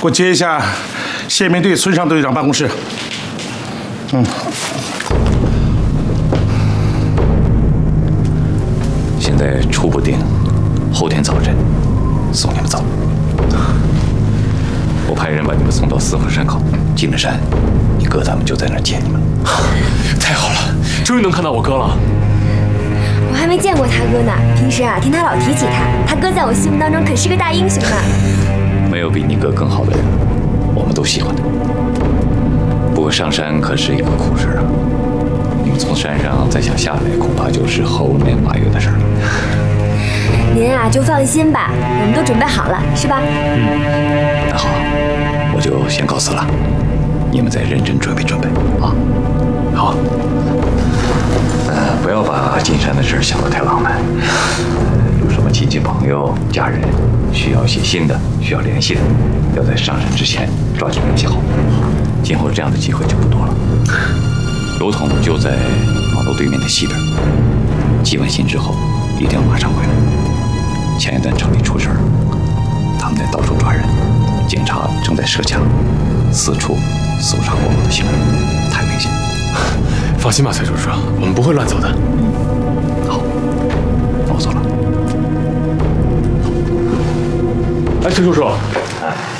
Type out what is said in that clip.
给我接一下宪兵队孙尚队长办公室。 现在初步定，后天早晨送你们走。我派人把你们送到四河山口，进了山，你哥他们就在那儿接你们。 太好了，终于能看到我哥了。 我还没见过他哥呢，平时啊听他老提起他，他哥在我心目当中可是个大英雄呢。 没有比你哥更好的人，我们都喜欢他。不过上山可是一个苦事啊，你们从山上再想下来，恐怕就是猴年马月的事了。 您啊就放心吧，我们都准备好了，是吧？ 那好，我就先告辞了，你们再认真准备准备啊。好。不要把进山的事想得太浪漫。有什么亲戚朋友、家人需要写信的，需要联系的，要在上山之前抓紧联系好。今后这样的机会就不多了。邮筒就在马路对面的西边。寄完信之后，一定要马上回来。前一段城里出事儿，他们在到处抓人，警察正在设卡，四处搜查过路的行人，太危险。 放心吧，蔡叔叔，我们不会乱走的。 好，那我走了。 哎，蔡叔叔，